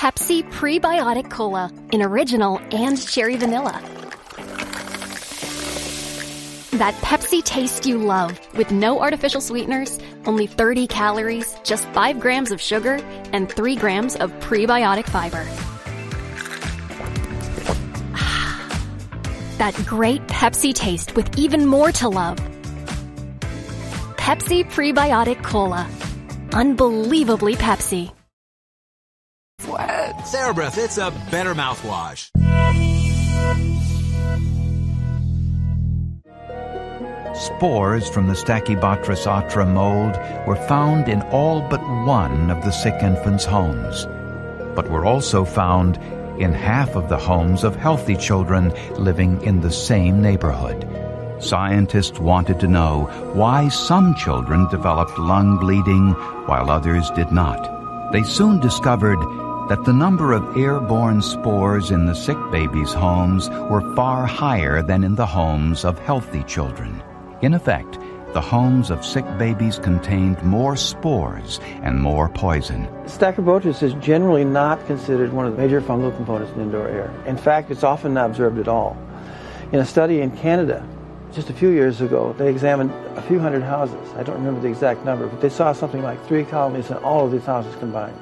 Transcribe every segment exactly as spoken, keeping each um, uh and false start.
Pepsi Prebiotic Cola in original and cherry vanilla. That Pepsi taste you love with no artificial sweeteners, only thirty calories, just five grams of sugar, and three grams of prebiotic fiber. That great Pepsi taste with even more to love. Pepsi Prebiotic Cola. Unbelievably Pepsi. What? TheraBreath, it's a better mouthwash. Spores from the Stachybotrys atra mold were found in all but one of the sick infants' homes, but were also found in half of the homes of healthy children living in the same neighborhood. Scientists wanted to know why some children developed lung bleeding while others did not. They soon discovered that the number of airborne spores in the sick babies' homes were far higher than in the homes of healthy children. In effect, the homes of sick babies contained more spores and more poison. Stachybotrys is generally not considered one of the major fungal components in indoor air. In fact, it's often not observed at all. In a study in Canada, just a few years ago, they examined a few hundred houses. I don't remember the exact number, but they saw something like three colonies in all of these houses combined.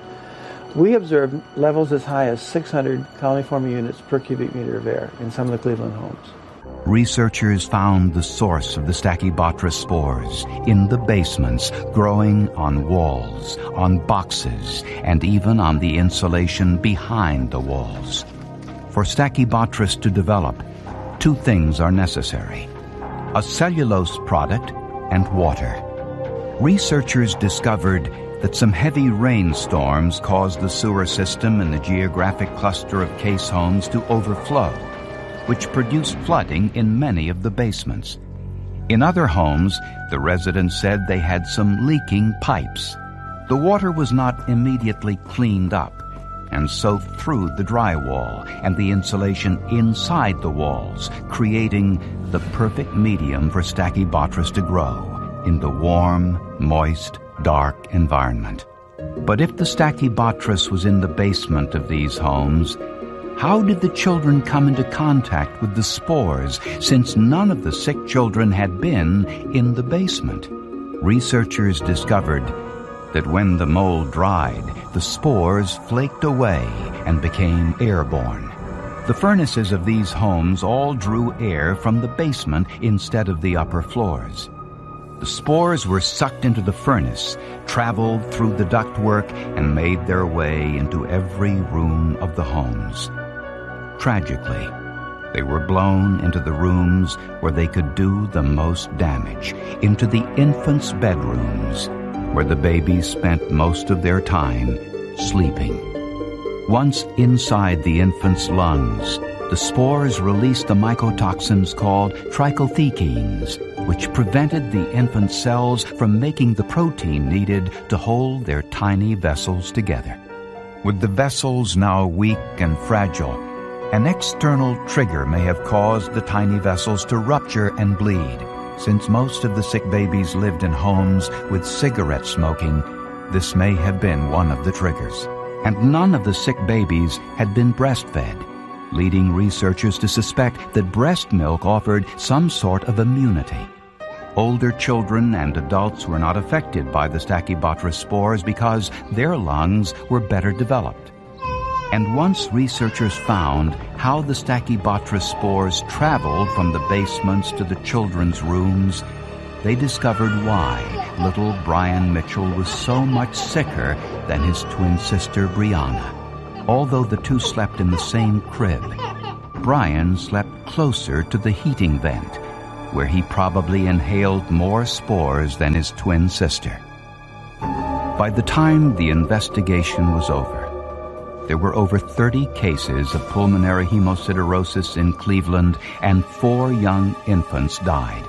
We observed levels as high as six hundred colony-forming units per cubic meter of air in some of the Cleveland homes. Researchers found the source of the Stachybotrys spores in the basements, growing on walls, on boxes, and even on the insulation behind the walls. For Stachybotrys to develop, two things are necessary: a cellulose product and water. Researchers discovered that some heavy rainstorms caused the sewer system in the geographic cluster of case homes to overflow, which produced flooding in many of the basements. In other homes, the residents said they had some leaking pipes. The water was not immediately cleaned up and soaked through the drywall and the insulation inside the walls, creating the perfect medium for Stachybotrys to grow in the warm, moist, dark environment. But if the Stachybotrys was in the basement of these homes, how did the children come into contact with the spores, since none of the sick children had been in the basement? Researchers discovered that when the mold dried, the spores flaked away and became airborne. The furnaces of these homes all drew air from the basement instead of the upper floors. The spores were sucked into the furnace, traveled through the ductwork, and made their way into every room of the homes. Tragically, they were blown into the rooms where they could do the most damage, into the infants' bedrooms, where the babies spent most of their time sleeping. Once inside the infants' lungs, the spores released the mycotoxins called trichothekines, which prevented the infant cells from making the protein needed to hold their tiny vessels together. With the vessels now weak and fragile, an external trigger may have caused the tiny vessels to rupture and bleed. Since most of the sick babies lived in homes with cigarette smoking, this may have been one of the triggers. And none of the sick babies had been breastfed, leading researchers to suspect that breast milk offered some sort of immunity. Older children and adults were not affected by the Stachybotrys spores because their lungs were better developed. And once researchers found how the Stachybotrys spores traveled from the basements to the children's rooms, they discovered why little Brian Mitchell was so much sicker than his twin sister Brianna. Although the two slept in the same crib, Brian slept closer to the heating vent, where he probably inhaled more spores than his twin sister. By the time the investigation was over, there were over thirty cases of pulmonary hemosiderosis in Cleveland, and four young infants died.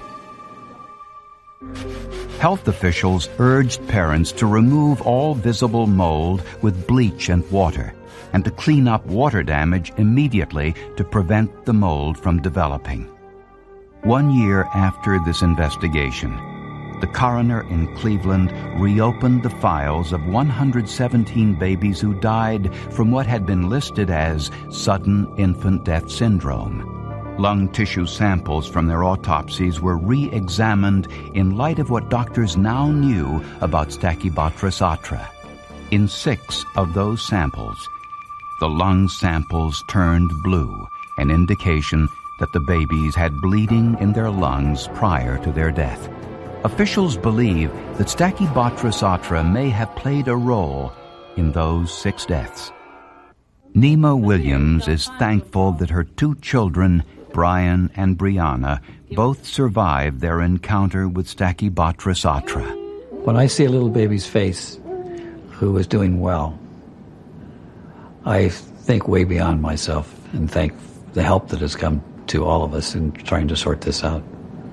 Health officials urged parents to remove all visible mold with bleach and water, and to clean up water damage immediately to prevent the mold from developing. One year after this investigation, the coroner in Cleveland reopened the files of one hundred seventeen babies who died from what had been listed as sudden infant death syndrome. Lung tissue samples from their autopsies were re-examined in light of what doctors now knew about Stachybotrys atra. In six of those samples, the lung samples turned blue, an indication that the babies had bleeding in their lungs prior to their death. Officials believe that Stachybotrys atra may have played a role in those six deaths. Nema Williams is thankful that her two children, Brian and Brianna, both survived their encounter with Stachybotrys atra. When I see a little baby's face who is doing well, I think way beyond myself and thank the help that has come to all of us in trying to sort this out,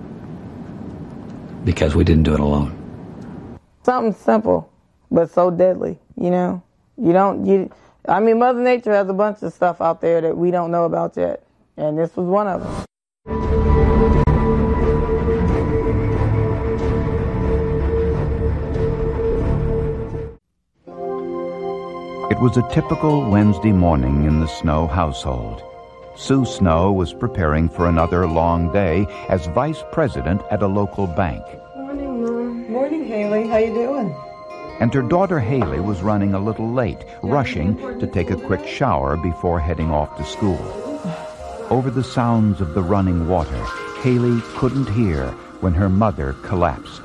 because we didn't do it alone. Something simple, but so deadly, you know? You don't, you, I mean, Mother Nature has a bunch of stuff out there that we don't know about yet, and this was one of them. It was a typical Wednesday morning in the Snow household. Sue Snow was preparing for another long day as vice president at a local bank. Morning, Mom. Morning, Haley. How you doing? And her daughter Haley was running a little late, rushing to take a quick shower before heading off to school. Over the sounds of the running water, Haley couldn't hear when her mother collapsed.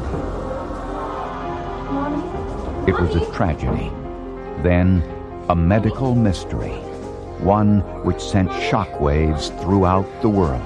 It was a tragedy. Then, a medical mystery, one which sent shockwaves throughout the world.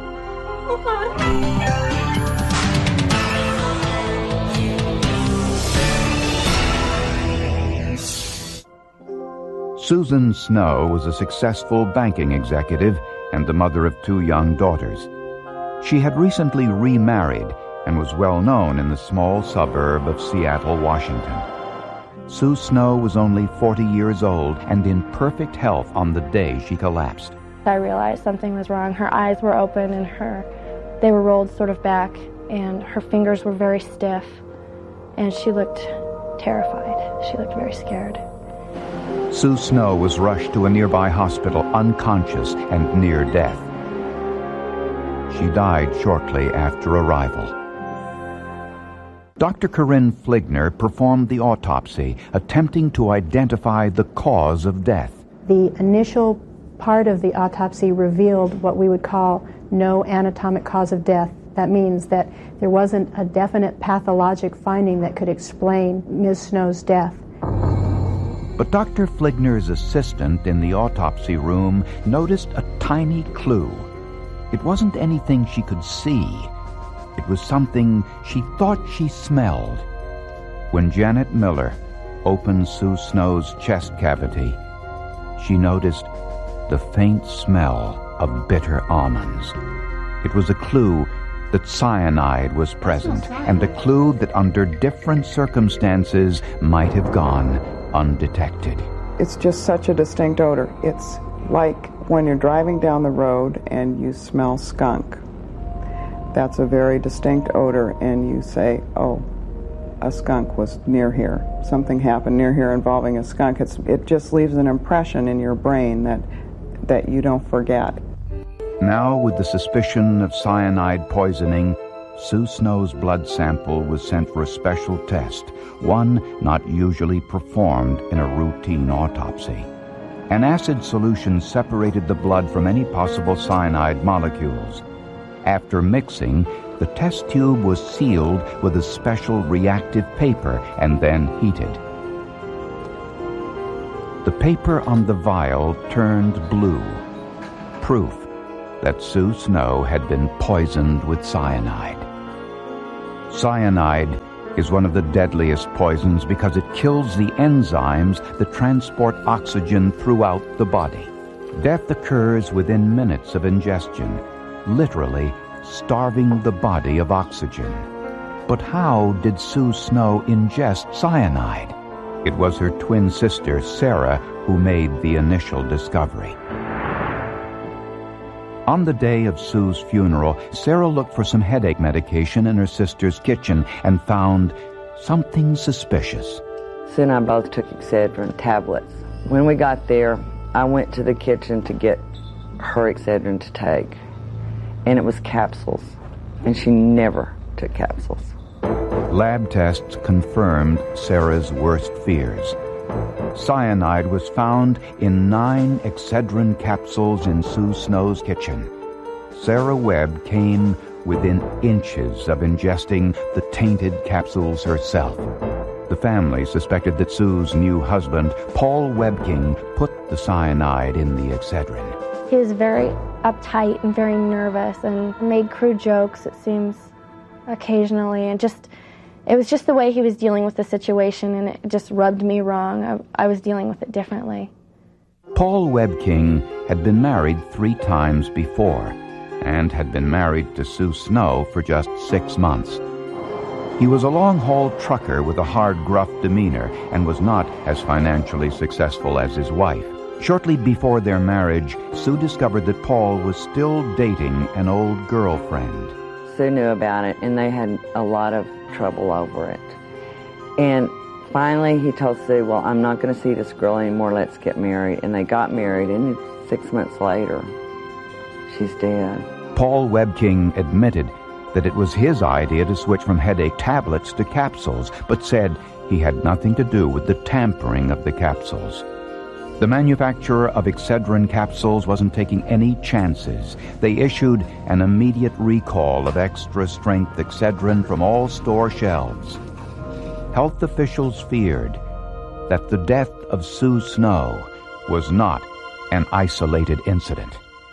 Susan Snow was a successful banking executive and the mother of two young daughters. She had recently remarried and was well known in the small suburb of Seattle, Washington. Sue Snow was only forty years old and in perfect health on the day she collapsed. I realized something was wrong. Her eyes were open and her, they were rolled sort of back, and her fingers were very stiff, and she looked terrified. She looked very scared. Sue Snow was rushed to a nearby hospital unconscious and near death. She died shortly after arrival. Doctor Corinne Fligner performed the autopsy, attempting to identify the cause of death. The initial part of the autopsy revealed what we would call no anatomic cause of death. That means that there wasn't a definite pathologic finding that could explain Miz Snow's death. But Doctor Fligner's assistant in the autopsy room noticed a tiny clue. It wasn't anything she could see. It was something she thought she smelled. When Janet Miller opened Sue Snow's chest cavity, she noticed the faint smell of bitter almonds. It was a clue that cyanide was present, and a clue that under different circumstances might have gone undetected. It's just such a distinct odor. It's like when you're driving down the road and you smell skunk. That's a very distinct odor, and you say, oh, a skunk was near here. Something happened near here involving a skunk. It's, it just leaves an impression in your brain that, that you don't forget. Now, with the suspicion of cyanide poisoning, Sue Snow's blood sample was sent for a special test, one not usually performed in a routine autopsy. An acid solution separated the blood from any possible cyanide molecules. After mixing, the test tube was sealed with a special reactive paper and then heated. The paper on the vial turned blue, proof that Sue Snow had been poisoned with cyanide. Cyanide is one of the deadliest poisons because it kills the enzymes that transport oxygen throughout the body. Death occurs within minutes of ingestion, literally starving the body of oxygen. But how did Sue Snow ingest cyanide? It was her twin sister, Sarah, who made the initial discovery. On the day of Sue's funeral, Sarah looked for some headache medication in her sister's kitchen and found something suspicious. Sue and I both took Excedrin tablets. When we got there, I went to the kitchen to get her Excedrin to take, and it was capsules, and she never took capsules. Lab tests confirmed Sarah's worst fears. Cyanide was found in nine Excedrin capsules in Sue Snow's kitchen. Sarah Webb came within inches of ingesting the tainted capsules herself. The family suspected that Sue's new husband, Paul Webking, put the cyanide in the Excedrin. He was very uptight and very nervous and made crude jokes, it seems, occasionally, and just it was just the way he was dealing with the situation, and it just rubbed me wrong. I, I was dealing with it differently. Paul Webking had been married three times before and had been married to Sue Snow for just six months. He was a long-haul trucker with a hard, gruff demeanor and was not as financially successful as his wife. Shortly before their marriage, Sue discovered that Paul was still dating an old girlfriend. Sue knew about it, and they had a lot of trouble over it. And finally he told Sue, well, I'm not going to see this girl anymore, let's get married. And they got married, and six months later, she's dead. Paul Webking admitted that it was his idea to switch from headache tablets to capsules, but said he had nothing to do with the tampering of the capsules. The manufacturer of Excedrin capsules wasn't taking any chances. They issued an immediate recall of extra-strength Excedrin from all store shelves. Health officials feared that the death of Sue Snow was not an isolated incident.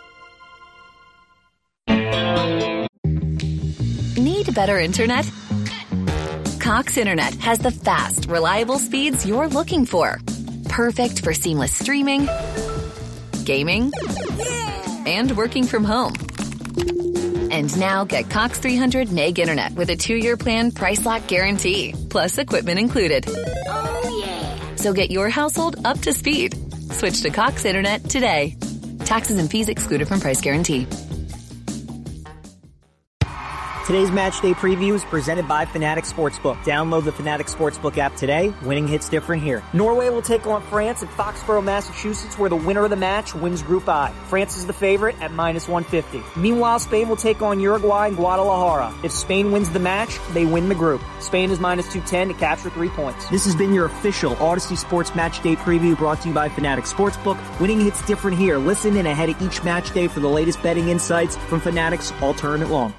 Need better internet? Cox Internet has the fast, reliable speeds you're looking for. Perfect for seamless streaming, gaming, and working from home. And now get Cox three hundred meg internet with a two-year plan price lock guarantee, plus equipment included. Oh, yeah. So get your household up to speed. Switch to Cox Internet today. Taxes and fees excluded from price guarantee. Today's Match Day Preview is presented by Fanatics Sportsbook. Download the Fanatics Sportsbook app today. Winning hits different here. Norway will take on France at Foxborough, Massachusetts, where the winner of the match wins Group I. France is the favorite at minus one fifty. Meanwhile, Spain will take on Uruguay in Guadalajara. If Spain wins the match, they win the group. Spain is minus two ten to capture three points. This has been your official Odyssey Sports Match Day Preview brought to you by Fanatics Sportsbook. Winning hits different here. Listen in ahead of each match day for the latest betting insights from Fanatics all tournament long.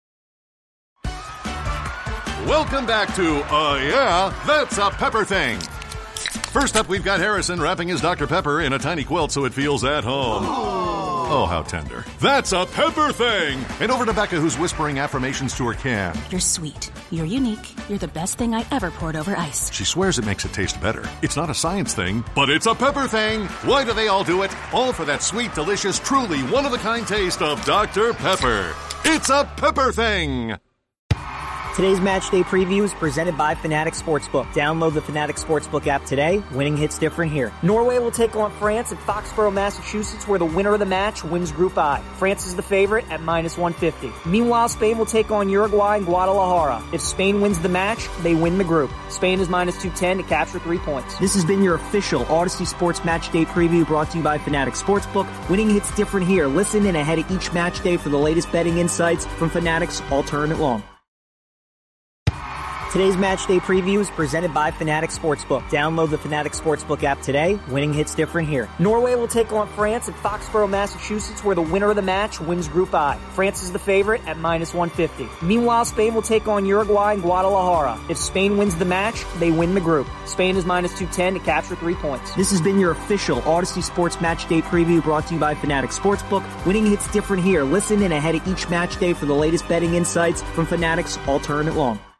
Welcome back to, uh, yeah, That's a Pepper Thing. First up, we've got Harrison wrapping his Doctor Pepper in a tiny quilt so it feels at home. Oh, how tender. That's a Pepper Thing. And over to Becca, who's whispering affirmations to her can. You're sweet. You're unique. You're the best thing I ever poured over ice. She swears it makes it taste better. It's not a science thing, but it's a Pepper Thing. Why do they all do it? All for that sweet, delicious, truly one-of-a-kind taste of Doctor Pepper. It's a Pepper Thing. Today's Match Day Preview is presented by Fanatics Sportsbook. Download the Fanatics Sportsbook app today. Winning hits different here. Norway will take on France at Foxborough, Massachusetts, where the winner of the match wins Group I. France is the favorite at minus one fifty. Meanwhile, Spain will take on Uruguay in Guadalajara. If Spain wins the match, they win the group. Spain is minus two ten to capture three points. This has been your official Odyssey Sports Match Day Preview brought to you by Fanatics Sportsbook. Winning hits different here. Listen in ahead of each match day for the latest betting insights from Fanatics all tournament long. Today's Match Day Preview is presented by Fanatics Sportsbook. Download the Fanatics Sportsbook app today. Winning hits different here. Norway will take on France at Foxborough, Massachusetts, where the winner of the match wins Group I. France is the favorite at minus one fifty. Meanwhile, Spain will take on Uruguay in Guadalajara. If Spain wins the match, they win the group. Spain is minus two ten to capture three points. This has been your official Odyssey Sports Match Day Preview brought to you by Fanatics Sportsbook. Winning hits different here. Listen in ahead of each match day for the latest betting insights from Fanatics all tournament long.